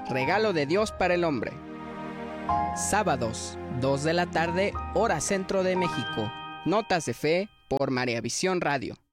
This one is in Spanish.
regalo de Dios para el hombre. Sábados, 2 de la tarde, hora centro de México. Notas de Fe por María Visión Radio.